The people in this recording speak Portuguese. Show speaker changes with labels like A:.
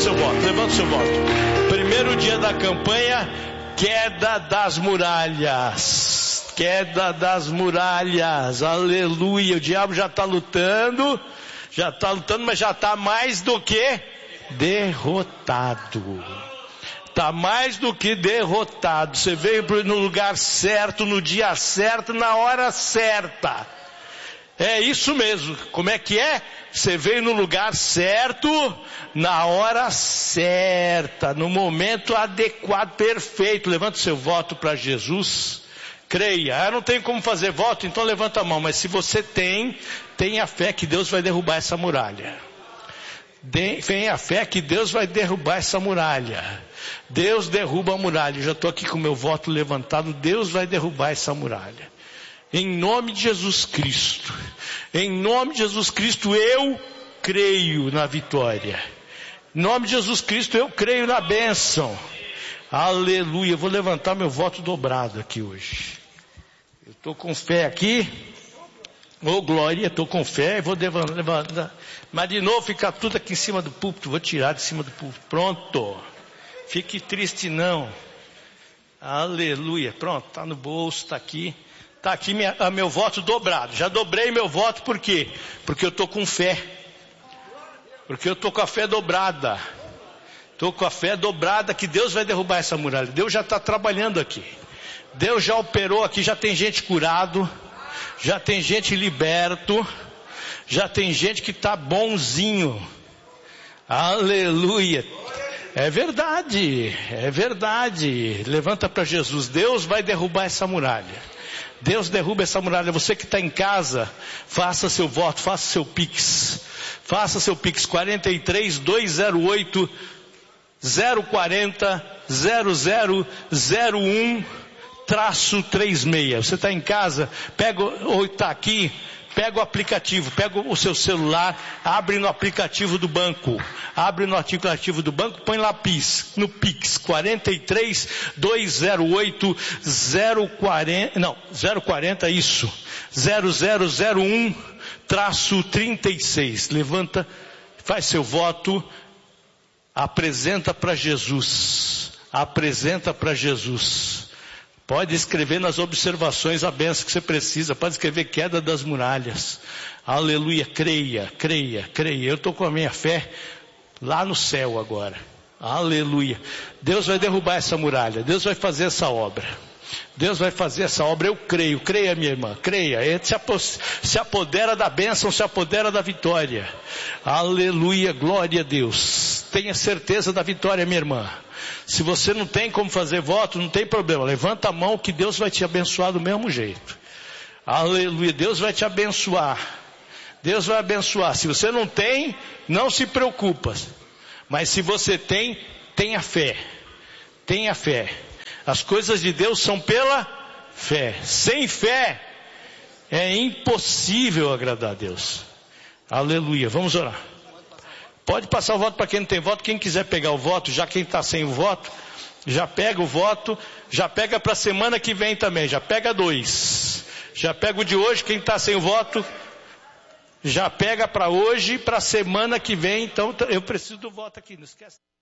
A: seu voto, levanta o seu voto. Primeiro dia da campanha, queda das muralhas. Queda das muralhas, aleluia. O diabo já está lutando, mas já está mais do que derrotado. Está mais do que derrotado. Você veio no lugar certo, no dia certo, na hora certa. É isso mesmo. Como é que é? Você veio no lugar certo, na hora certa, no momento adequado, perfeito. Levanta o seu voto para Jesus. Creia. Eu não tenho como fazer voto, então levanta a mão. Mas se você tenha fé que Deus vai derrubar essa muralha. Tenha fé que Deus vai derrubar essa muralha. Deus derruba a muralha. Eu já estou aqui com o meu voto levantado. Deus vai derrubar essa muralha. Em nome de Jesus Cristo. Em nome de Jesus Cristo, eu creio na vitória. Em nome de Jesus Cristo, eu creio na bênção. Aleluia. Eu vou levantar meu voto dobrado aqui hoje. Eu estou com fé aqui. Ô glória, estou com fé. Vou levantar. Mas de novo fica tudo aqui em cima do púlpito. Vou tirar de cima do púlpito. Pronto. Fique triste não. Aleluia. Pronto, está no bolso, está aqui. Está aqui meu voto dobrado. Já dobrei meu voto, por quê? Porque eu estou com fé. Porque eu estou com a fé dobrada. Estou com a fé dobrada que Deus vai derrubar essa muralha. Deus já está trabalhando aqui. Deus já operou aqui, já tem gente curado. Já tem gente liberto. Já tem gente que está bonzinho. Aleluia. É verdade, é verdade. Levanta para Jesus. Deus vai derrubar essa muralha. Deus derruba essa muralha. Você que está em casa, faça seu voto, faça seu Pix. Faça seu Pix 43 208 040 0001 -36. Você está em casa, pega ou está aqui, pega o aplicativo, pega o seu celular, abre no aplicativo do banco. Abre no aplicativo do banco, põe lá PIX, no Pix, 43 208 040, isso, 0001 -36. Levanta, faz seu voto, apresenta para Jesus. Apresenta para Jesus. Pode escrever nas observações a bênção que você precisa. Pode escrever queda das muralhas. Aleluia, creia, creia, creia. Eu estou com a minha fé lá no céu agora. Aleluia. Deus vai derrubar essa muralha. Deus vai fazer essa obra. Deus vai fazer essa obra. Eu creio. Creia, minha irmã. Creia. Ele se apodera da bênção, se apodera da vitória. Aleluia. Glória a Deus. Tenha certeza da vitória, minha irmã. Se você não tem como fazer voto, não tem problema. Levanta a mão que Deus vai te abençoar do mesmo jeito. Aleluia. Deus vai te abençoar. Deus vai abençoar. Se você não tem, não se preocupa. Mas se você tem, tenha fé. Tenha fé. As coisas de Deus são pela fé. Sem fé, é impossível agradar a Deus. Aleluia. Vamos orar. Pode passar o voto para quem não tem voto. Quem quiser pegar o voto, já quem está sem o voto, já pega o voto. Já pega para a semana que vem também. Já pega 2. Já pega o de hoje. Quem está sem o voto, já pega para hoje e para a semana que vem. Então eu preciso do voto aqui. Não esquece.